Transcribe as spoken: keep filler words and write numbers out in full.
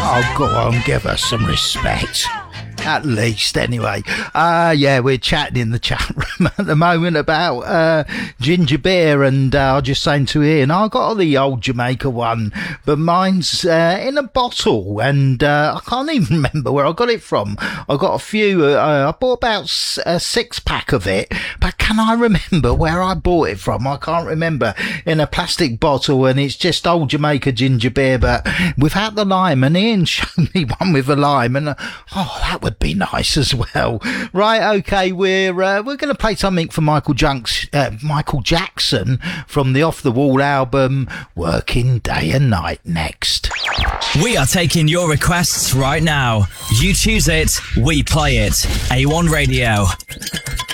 Oh, go on, give us some respect. At least, anyway. Uh, yeah, we're chatting in the chat room at the moment about uh, ginger beer, and uh, I was just saying to Ian, I got the old Jamaica one, but mine's uh, in a bottle, and uh, I can't even remember where I got it from. I got a few, uh, I bought about a six pack of it, but can I remember where I bought it from? I can't remember. In a plastic bottle, and it's just old Jamaica ginger beer, but without the lime, and Ian showed me one with a lime, and uh, oh, that would be nice as well. Right, okay, we're uh, we're going to play something for Michael Junks, uh, Michael Jackson from the Off the Wall album Working Day and Night next. We are taking your requests right now. You choose it, we play it. A one Radio.